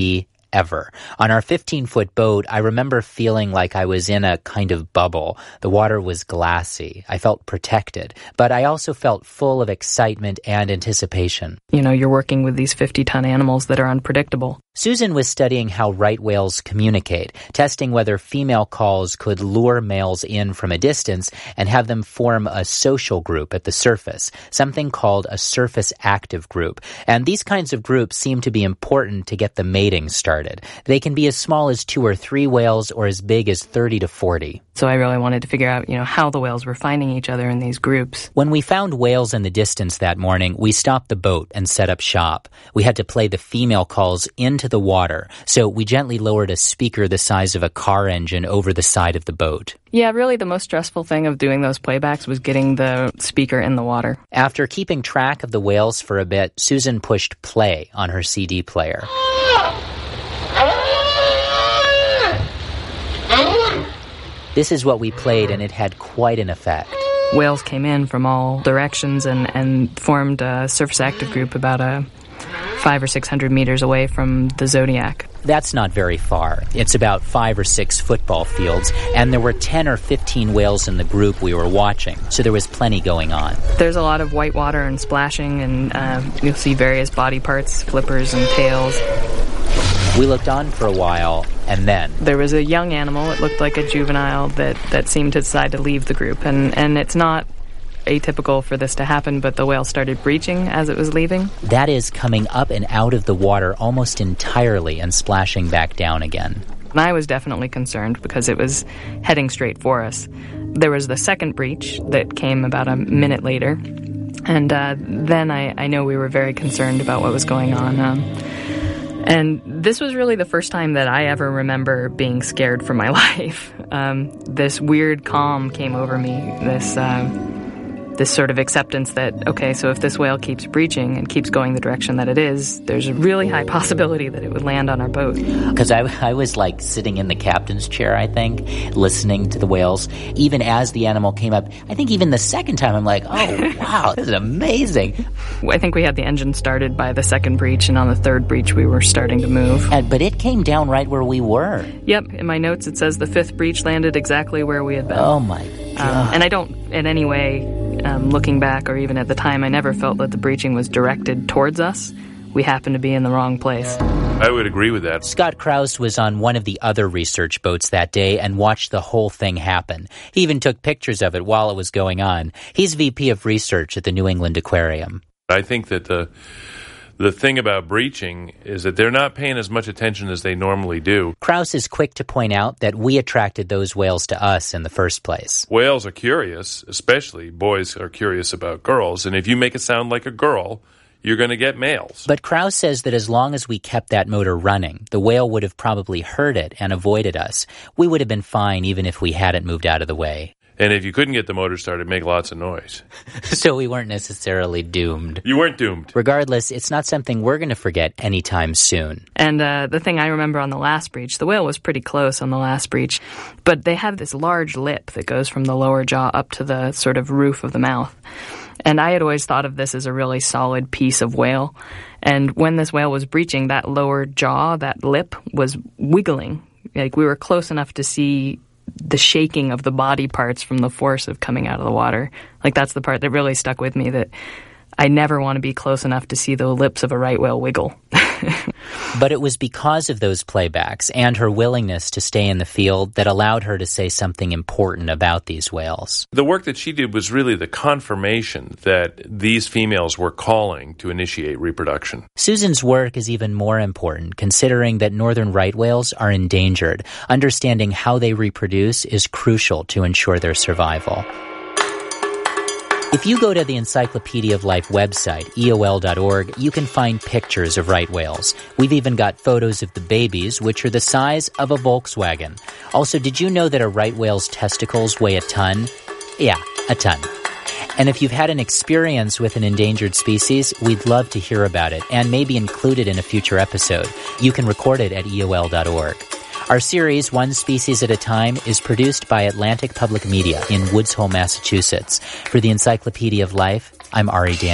ever. On our 15-foot boat, I remember feeling like I was in a kind of bubble. The water was glassy. I felt protected, but I also felt full of excitement and anticipation. You know, you're working with these 50-ton animals that are unpredictable. Susan was studying how right whales communicate, testing whether female calls could lure males in from a distance and have them form a social group at the surface, something called a surface active group. And these kinds of groups seem to be important to get the mating started. They can be as small as 2 or 3 whales or as big as 30 to 40. So I really wanted to figure out, how the whales were finding each other in these groups. When we found whales in the distance that morning, we stopped the boat and set up shop. We had to play the female calls into the water, so we gently lowered a speaker the size of a car engine over the side of the boat. Yeah, really the most stressful thing of doing those playbacks was getting the speaker in the water. After keeping track of the whales for a bit, Susan pushed play on her CD player. This is what we played, and it had quite an effect. Whales came in from all directions and formed a surface active group about 500 or 600 meters away from the Zodiac. That's not very far. It's about 5 or 6 football fields, and there were 10 or 15 whales in the group we were watching, so there was plenty going on. There's a lot of white water and splashing, and you'll see various body parts, flippers and tails. We looked on for a while, and then there was a young animal. It looked like a juvenile that seemed to decide to leave the group, and it's not atypical for this to happen, but the whale started breaching as it was leaving. That is, coming up and out of the water almost entirely and splashing back down again. And I was definitely concerned because it was heading straight for us. There was the second breach that came about a minute later, and then I know we were very concerned about what was going on. And this was really the first time that I ever remember being scared for my life. This weird calm came over me, this sort of acceptance that, okay, so if this whale keeps breaching and keeps going the direction that it is, there's a really high possibility that it would land on our boat. Because I was like sitting in the captain's chair, I think, listening to the whales. Even as the animal came up, I think even the second time, I'm like, oh, wow, this is amazing. I think we had the engine started by the second breach, and on the third breach we were starting to move. But it came down right where we were. Yep, in my notes it says the 5th breach landed exactly where we had been. Oh, my God. And I don't in any way, looking back or even at the time, I never felt that the breaching was directed towards us. We happened to be in the wrong place. I would agree with that. Scott Krause was on one of the other research boats that day and watched the whole thing happen. He even took pictures of it while it was going on. He's VP of Research at the New England Aquarium. I think that the thing about breaching is that they're not paying as much attention as they normally do. Krause is quick to point out that we attracted those whales to us in the first place. Whales are curious, especially boys are curious about girls, and if you make it sound like a girl, you're going to get males. But Krause says that as long as we kept that motor running, the whale would have probably heard it and avoided us. We would have been fine even if we hadn't moved out of the way. And if you couldn't get the motor started, make lots of noise. So we weren't necessarily doomed. You weren't doomed. Regardless, it's not something we're going to forget anytime soon. And the thing I remember on the last breach, the whale was pretty close on the last breach, but they have this large lip that goes from the lower jaw up to the sort of roof of the mouth. And I had always thought of this as a really solid piece of whale. And when this whale was breaching, that lower jaw, that lip, was wiggling. Like we were close enough to see the shaking of the body parts from the force of coming out of the water. Like that's the part that really stuck with me, that I never want to be close enough to see the lips of a right whale wiggle. But it was because of those playbacks and her willingness to stay in the field that allowed her to say something important about these whales. The work that she did was really the confirmation that these females were calling to initiate reproduction. Susan's work is even more important, considering that northern right whales are endangered. Understanding how they reproduce is crucial to ensure their survival. If you go to the Encyclopedia of Life website, EOL.org, you can find pictures of right whales. We've even got photos of the babies, which are the size of a Volkswagen. Also, did you know that a right whale's testicles weigh a ton? Yeah, a ton. And if you've had an experience with an endangered species, we'd love to hear about it and maybe include it in a future episode. You can record it at EOL.org. Our series, One Species at a Time, is produced by Atlantic Public Media in Woods Hole, Massachusetts. For the Encyclopedia of Life, I'm Ari Dan.